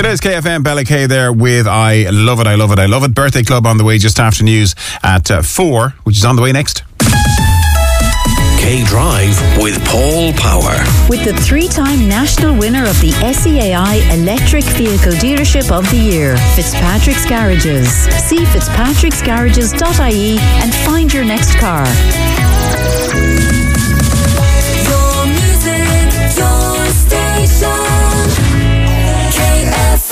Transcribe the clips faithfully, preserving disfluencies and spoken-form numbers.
It is K F M, Bella K there with I Love It, I Love It, I Love It. Birthday Club on the way just after news at uh, four, which is on the way next. K-Drive with Paul Power. With the three-time national winner of the S E A I Electric Vehicle Dealership of the Year, Fitzpatrick's Garages. See fitzpatricks garages dot I E and find your next car. Your music, your station, K F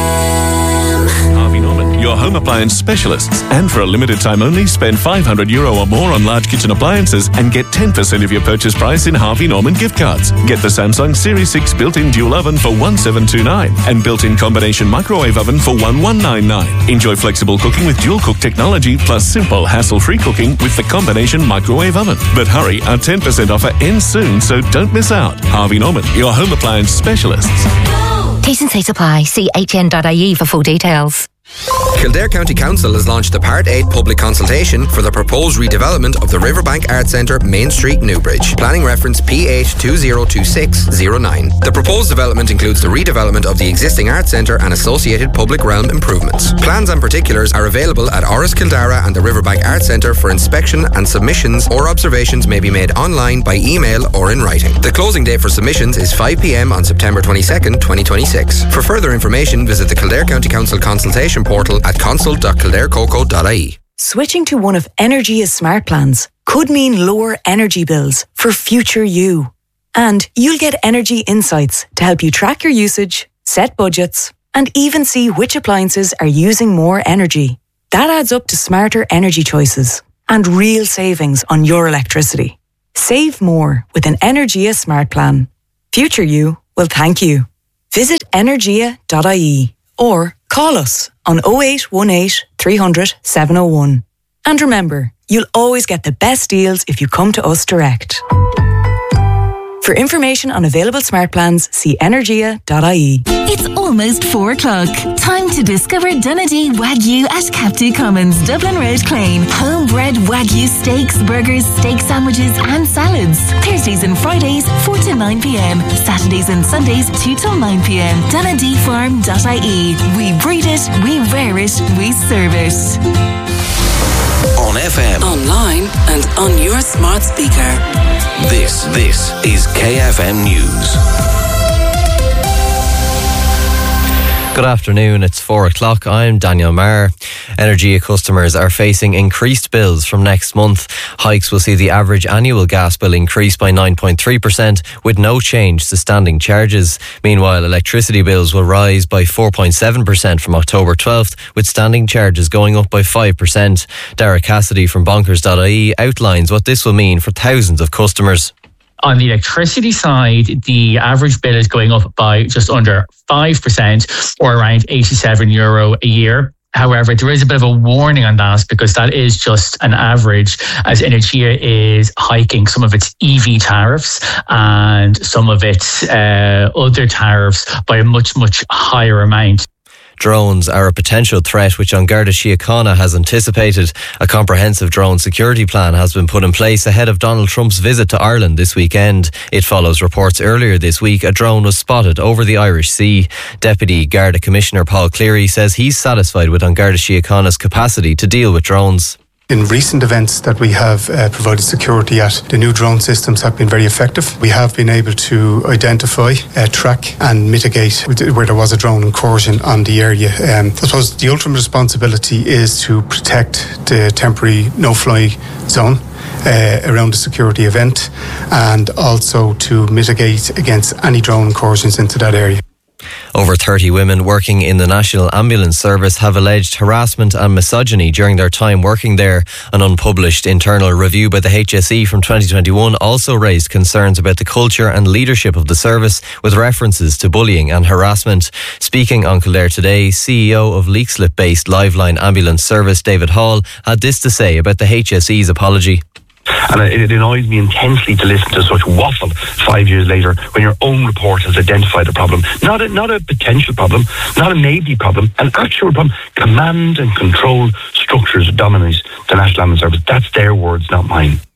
M. Harvey Norman, your home appliance specialists. And for a limited time only, spend five hundred euro or more on large kitchen appliances and get ten percent of your purchase price in Harvey Norman gift cards. Get the Samsung Series six built-in dual oven for one thousand seven hundred twenty-nine and built-in combination microwave oven for one thousand one hundred ninety-nine. Enjoy flexible cooking with dual cook technology plus simple hassle-free cooking with the combination microwave oven. But hurry, our ten percent offer ends soon, so don't miss out. Harvey Norman, your home appliance specialists. T's and C's apply. See H N dot I E for full details. Kildare County Council has launched a Part eight public consultation for the proposed redevelopment of the Riverbank Arts Centre, Main Street, Newbridge. Planning reference P H two zero two six zero nine. The proposed development includes the redevelopment of the existing Arts Centre and associated public realm improvements. Plans and particulars are available at Oris Kildara and the Riverbank Arts Centre for inspection, and submissions or observations may be made online, by email or in writing. The closing date for submissions is five p m on September twenty-second, twenty twenty-six. For further information, visit the Kildare County Council consultation portal at consult dot kildare coco dot I E. Switching to one of Energia's smart plans could mean lower energy bills for future you. And you'll get energy insights to help you track your usage, set budgets, and even see which appliances are using more energy. That adds up to smarter energy choices and real savings on your electricity. Save more with an Energia smart plan. Future you will thank you. Visit energia dot I E or call us on oh eight one eight, three hundred, seven oh one. And remember, you'll always get the best deals if you come to us direct. For information on available smart plans, see energia dot I E. It's almost four o'clock. Time to discover Dundee Wagyu at Captu Commons, Dublin Road, Clane. Homebred Wagyu steaks, burgers, steak sandwiches and salads. Thursdays and Fridays, four to nine p m. Saturdays and Sundays, two till nine p m. Dundee Farm dot I E. We breed it, we rear it, we serve it. On F M, online and on your smart speaker. This, this is K F M News. Good afternoon, it's four o'clock. I'm Daniel Marr. Energia customers are facing increased bills from next month. Hikes will see the average annual gas bill increase by nine point three percent with no change to standing charges. Meanwhile, electricity bills will rise by four point seven percent from October twelfth, with standing charges going up by five percent. Derek Cassidy from bonkers dot I E outlines what this will mean for thousands of customers. On the electricity side, the average bill is going up by just under five percent or around eighty-seven euro a year. However, there is a bit of a warning on that because that is just an average, as Energia is hiking some of its E V tariffs and some of its uh, other tariffs by a much, much higher amount. Drones are a potential threat which An Garda Síochána has anticipated. A comprehensive drone security plan has been put in place ahead of Donald Trump's visit to Ireland this weekend. It follows reports earlier this week a drone was spotted over the Irish Sea. Deputy Garda Commissioner Paul Cleary says he's satisfied with An Garda Síochána's capacity to deal with drones. In recent events that we have uh, provided security at, the new drone systems have been very effective. We have been able to identify, uh, track and mitigate where there was a drone incursion on the area. Um, I suppose the ultimate responsibility is to protect the temporary no-fly zone Uh, around the security event, and also to mitigate against any drone incursions into that area. Over thirty women working in the National Ambulance Service have alleged harassment and misogyny during their time working there. An unpublished internal review by the H S E from twenty twenty-one also raised concerns about the culture and leadership of the service, with references to bullying and harassment. Speaking on Kildare Today, C E O of Leixlip-based Liveline Ambulance Service, David Hall, had this to say about the H S E's apology. And it annoys me intensely to listen to such waffle five years later when your own report has identified a problem. Not a, not a potential problem, not a maybe problem, an actual problem. Command and control structures dominate the National Ambulance Service. That's their words, not mine.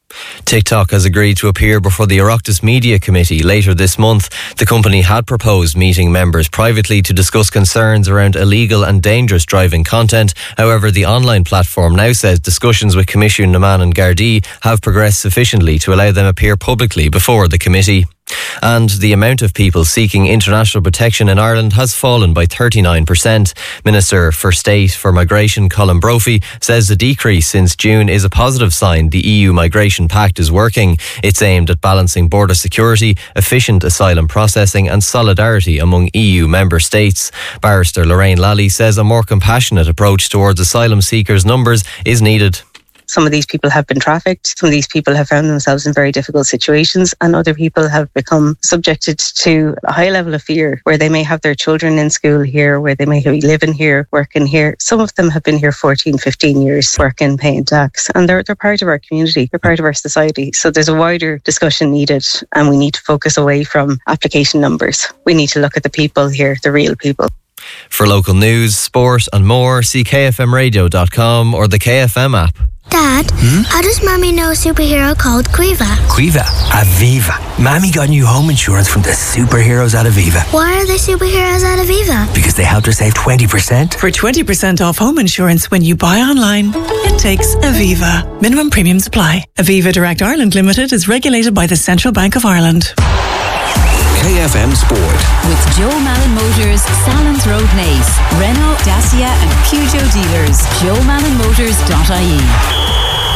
TikTok has agreed to appear before the Oireachtas Media Committee later this month. The company had proposed meeting members privately to discuss concerns around illegal and dangerous driving content. However, the online platform now says discussions with Commissioner Naman and Gardaí have progressed sufficiently to allow them appear publicly before the committee. And the amount of people seeking international protection in Ireland has fallen by thirty-nine percent. Minister for State for Migration Colin Brophy says the decrease since June is a positive sign the E U Migration Pact is working. It's aimed at balancing border security, efficient asylum processing and solidarity among E U member states. Barrister Lorraine Lally says a more compassionate approach towards asylum seekers' numbers is needed. Some of these people have been trafficked. Some of these people have found themselves in very difficult situations, and other people have become subjected to a high level of fear where they may have their children in school here, where they may be living here, working here. Some of them have been here fourteen, fifteen years working, paying tax, and they're, they're part of our community. They're part of our society. So there's a wider discussion needed, and we need to focus away from application numbers. We need to look at the people here, the real people. For local news, sport and more, see k f m radio dot com or the K F M app. Dad, hmm? how does Mommy know a superhero called Quiva? Quiva? Aviva. Mommy got new home insurance from the superheroes at Aviva. Why are they superheroes at Aviva? Because they helped her save twenty percent. For twenty percent off home insurance when you buy online, it takes Aviva. Minimum premiums apply. Aviva Direct Ireland Limited is regulated by the Central Bank of Ireland. K F M Sport. With Joe Malin Motors, Salons Road Nace, Renault, Dacia and Peugeot dealers. joe malin motors dot I E.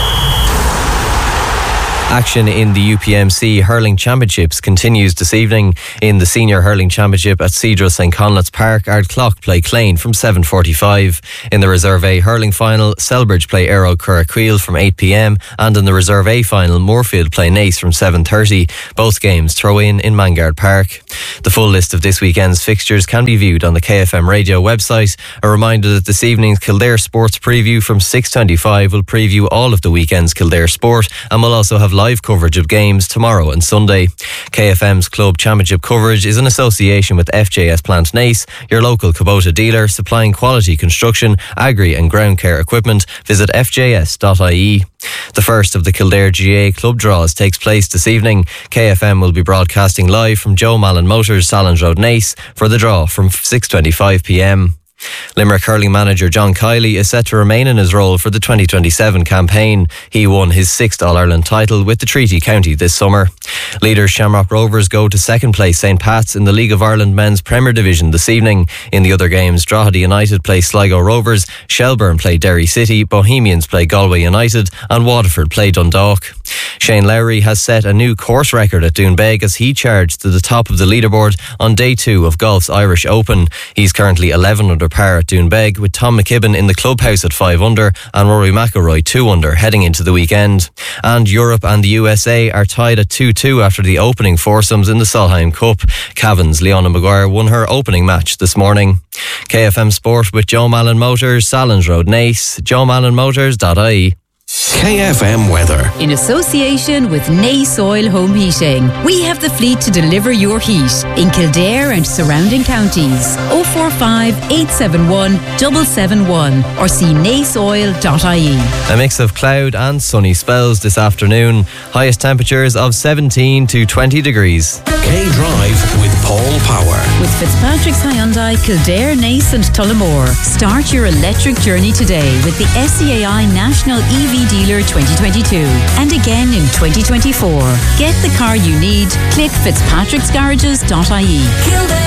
Action in the U P M C Hurling Championships continues this evening. In the Senior Hurling Championship at Cedral St Conleth's Park, Ardclough play Clane from seven forty-five. In the Reserve A Hurling Final, Selbridge play Aero Curraquil from eight p m, and in the Reserve A Final, Moorfield play Nace from seven thirty. Both games throw in in Mangard Park. The full list of this weekend's fixtures can be viewed on the K F M Radio website. A reminder that this evening's Kildare Sports Preview from six twenty-five will preview all of the weekend's Kildare sport, and will also have live coverage of games tomorrow and Sunday. K F M's Club Championship coverage is in association with F J S Plant Nace, your local Kubota dealer supplying quality construction, agri and ground care equipment. Visit f j s dot I E. The first of the Kildare G A club draws takes place this evening. K F M will be broadcasting live from Joe Malin Motors, Salons Road Nace for the draw from six twenty-five p m. Limerick hurling manager John Kiley is set to remain in his role for the twenty twenty-seven campaign. He won his sixth All-Ireland title with the Treaty County this summer. Leaders Shamrock Rovers go to second place Saint Pat's in the League of Ireland Men's Premier Division this evening. In the other games, Drogheda United play Sligo Rovers, Shelburne play Derry City, Bohemians play Galway United and Waterford play Dundalk. Shane Lowry has set a new course record at Doonbeg as he charged to the top of the leaderboard on day two of golf's Irish Open. He's currently eleven under par at Doonbeg, with Tom McKibben in the clubhouse at five under and Rory McIlroy two under heading into the weekend. And Europe and the U S A are tied at two two after the opening foursomes in the Solheim Cup. Cavan's Leona Maguire won her opening match this morning. K F M Sport with Joe Malin Motors, Salons Road Nace, joe malin motors dot I E. K F M weather. In association with Nace Oil Home Heating, we have the fleet to deliver your heat in Kildare and surrounding counties. oh four five, eight seven one, seven seven one or see nace oil dot I E. A mix of cloud and sunny spells this afternoon. Highest temperatures of seventeen to twenty degrees. K Drive with Paul Power. With Fitzpatrick's Hyundai, Kildare, Nace and Tullamore. Start your electric journey today with the S C A I National E V Dealer twenty twenty-two and again in twenty twenty-four. Get the car you need. Click fitzpatricks garages dot I E.